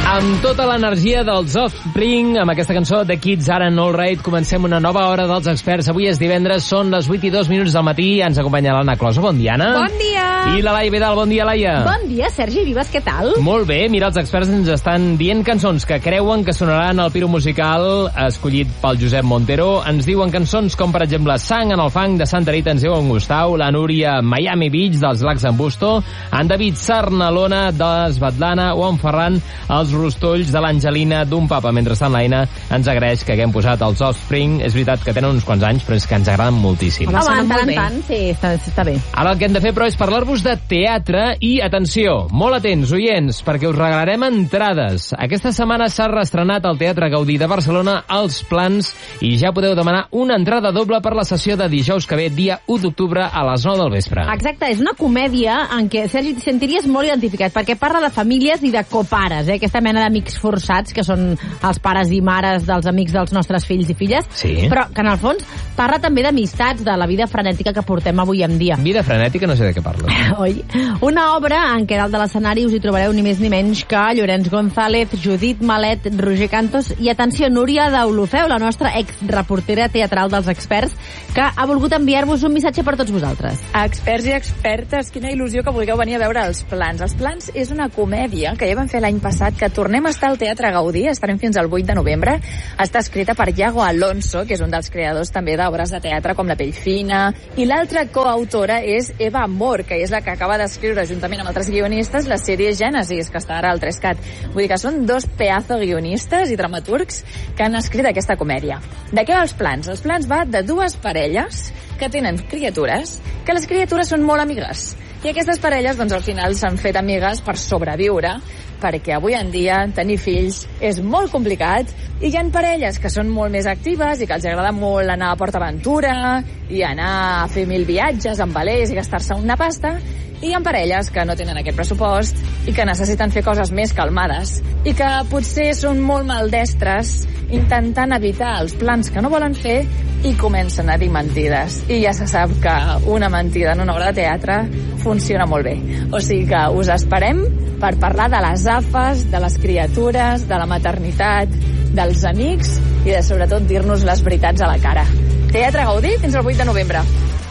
Amb tota l'energia dels Offspring, amb aquesta cançó de Kids Are All Right, comencem una nova hora dels experts. Avui és divendres, són les 8:02 del matí. Ens acompanya l'Anna Closa. Bon dia, Anna. Bon dia. I la Laia Vidal. Bon dia, Laia. Bon dia, Sergi Vives, què tal? Molt bé. Mira, els experts ens estan dient cançons que creuen que sonaran al Piro Musical escollit pel Josep Montero. Ens diuen cançons com, per exemple, Sang en el fang, de Santa Rita, ens diu en Gustau. La Núria, Miami Beach, dels Lacs en Busto. En David, Sarnalona, de Svetlana. O en Ferran, els Rostolls, de l'Angelina, d'un papa. Mentrestant, l'Aina ens agraeix que haguem posat els Offspring. És veritat que tenen uns quants anys, però és que ens agraden moltíssim. Home, tant, sí, està bé. Ara el que hem de fer, però, és parlar-vos de teatre i, atenció, molt atents, oients, perquè us regalarem entrades. Aquesta setmana s'ha reestrenat al Teatre Gaudí de Barcelona Els Plans i ja podeu demanar una entrada doble per la sessió de dijous que ve, dia 1 d'octubre a les 9 del vespre. Exacte, és una comèdia en què, Sergi, t'hi sentiries molt identificat, perquè parla de famílies i de copares, aquesta mena d'amics forçats, que són els pares i mares dels amics dels nostres fills i filles, sí, però que en el fons parla també d'amistats, de la vida frenètica que portem avui en dia. Vida frenètica, no sé de què parles. Oi? Una obra en què dalt de l'escenari us hi trobareu ni més ni menys que Llorenç González, Judit Malet, Roger Cantos i, atenció, Núria d'Olofeu, la nostra exreportera teatral dels experts, que ha volgut enviar-vos un missatge per tots vosaltres. Experts i expertes, quina il·lusió que vulgueu venir a veure Els Plans. Els Plans és una comèdia que ja vam fer l'any passat, que tornem a estar al Teatre Gaudí, estarem fins al 8 de novembre. Està escrita per Iago Alonso, que és un dels creadors també d'obres de teatre com La pell fina, i l'altra coautora és Eva Amor, que és la que acaba d'escriure juntament amb altres guionistes la sèrie Gènesis, que està ara al 3CAT. Vull dir que són dos pedazo guionistes i dramaturgs que han escrit aquesta comèdia. De què va Els Plans? Els Plans va de dues parelles que tenen criatures, que les criatures són molt amigues. I aquestes parelles, doncs, al final s'han fet amigues per sobreviure, perquè avui en dia tenir fills és molt complicat i hi ha parelles que són molt més actives i que els agrada molt anar a PortAventura i anar a fer 1000 viatges amb velers i gastar-se una pasta, i hi ha parelles que no tenen aquest pressupost i que necessiten fer coses més calmades i que potser són molt maldestres intentant evitar els plans que no volen fer i comencen a dir mentides. I ja se sap que una mentida en una obra de teatre funciona molt bé. O sigui que us esperem per parlar de les afes, de les criatures, de la maternitat, dels amics i de, sobretot, dir-nos les veritats a la cara. Teatre Gaudí fins al 8 de novembre.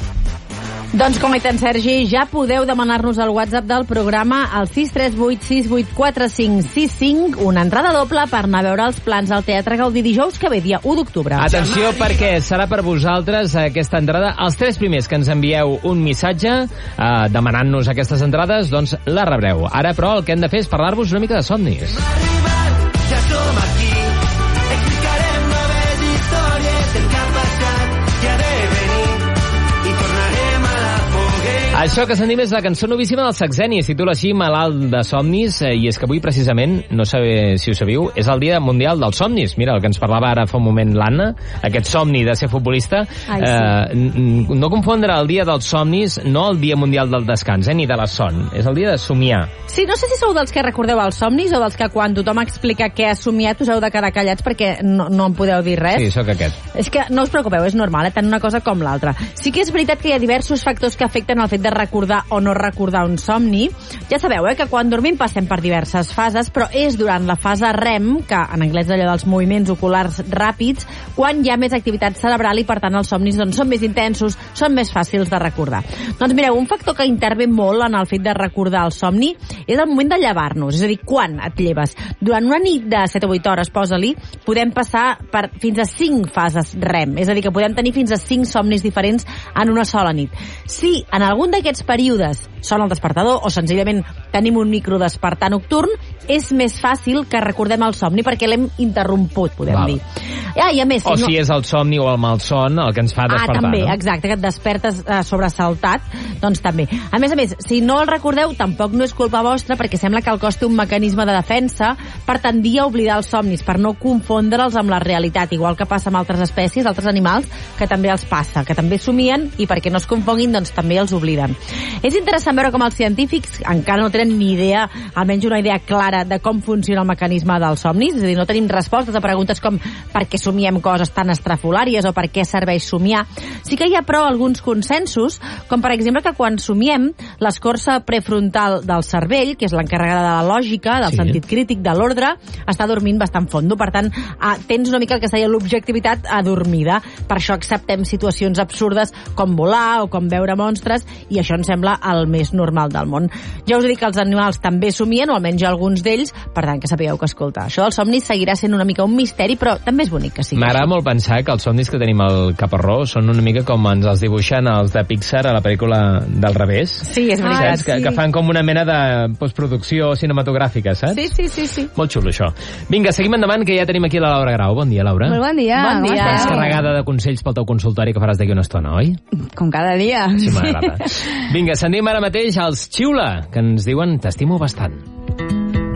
Doncs com ha dit en Sergi, ja podeu demanar-nos al WhatsApp del programa al 638684565 una entrada doble per anar a veure Els Plans al Teatre Gaudí dijous que ve, dia 1 d'octubre. Atenció, perquè serà per vosaltres aquesta entrada. Els 3 primers que ens envieu un missatge demanant-nos aquestes entrades, doncs la rebreu. Ara, però, el que hem de fer és parlar-vos una mica de somnis. Ja som aquí, explicarem noves històries del que ha passat i ha de venir i tornarem a la foguera. Això que sentim és la cançó novíssima del Saxeni, es titula així Malalt de somnis, i és que avui precisament, no sé si ho sabíeu, és el Dia Mundial dels Somnis. Mira, el que ens parlava ara fa un moment l'Anna, aquest somni de ser futbolista. Ai, sí. No confondre el Dia dels Somnis, no el Dia Mundial del Descans, ni de la son, és el dia de somiar. Sí, no sé si sou dels que recordeu els somnis o dels que quan tothom explica què ha somiat us heu de quedar callats perquè no en podeu dir res. Sí, sóc aquest. És que no us preocupeu, és normal, tant una cosa com l'altra. Sí que és veritat que hi ha diversos factors que afecten el fet de recordar o no recordar un somni. Ja sabeu, que quan dormim passem per diverses fases, però és durant la fase REM, que en anglès és allò dels moviments oculars ràpids, quan hi ha més activitat cerebral i per tant els somnis doncs, són més intensos, són més fàcils de recordar. Doncs mireu, un factor que intervé molt en el fet de recordar el somni és el moment de llevar-nos, és a dir, quan et lleves. Durant una nit de 7 o 8 hores, posa-li, podem passar per fins a 5 fases REM, és a dir, que podem tenir fins a 5 somnis diferents en una sola nit. Si en algun d'aquests períodes sona el despertador o senzillament tenim un microdespertar nocturn, és més fàcil que recordem el somni perquè l'hem interromput, podem dir. I a més, si és el somni o el malson el que ens fa despertar. També, no? exacte, que et despertes sobresaltat, doncs també. A més, si no el recordeu, tampoc no és culpa vostra perquè sembla que el cos té un mecanisme de defensa per tendir a oblidar els somnis, per no confondre'ls amb la realitat, igual que passa amb altres espècies, altres animals, que també els passa, que també somien i perquè no es confonguin, doncs també els obliden. És interessant veure com els científics encara no tenen ni idea, almenys una idea clara de com funciona el mecanisme dels somnis, és a dir, no tenim respostes a preguntes com per què somiem coses tan estrafolàries o per què serveix somiar. Sí que hi ha, però, alguns consensos, com per exemple que quan somiem, l'escorça prefrontal del cervell, que és l'encarregada de la lògica, del sentit crític, de l'ordre ordre, està dormint bastant fondo. Per tant, tens una mica el que es deia l'objectivitat adormida. Per això acceptem situacions absurdes com volar o com veure monstres, i això ens sembla el més normal del món. Ja us dic que els animals també somien, o almenys alguns d'ells, per tant, que sapigueu que, escolta, això dels somnis seguirà sent una mica un misteri, però també és bonic que sigui. M'agrada molt pensar que els somnis que tenim al Caparró són una mica com ens els dibuixen els de Pixar a la pel·lícula del revés. Sí, és veritat. Que fan com una mena de postproducció cinematogràfica, saps? Sí. Molt xulo, això. Vinga, seguim endavant, que ja tenim aquí la Laura Grau. Bon dia, Laura. Molt bon dia. Bon dia. Estàs carregada de consells pel teu consultori que faràs d'aquí una estona, oi? Com cada dia. Sí, m'agrada. Vinga, sentim ara mateix els Xiula, que ens diuen t'estimo bastant.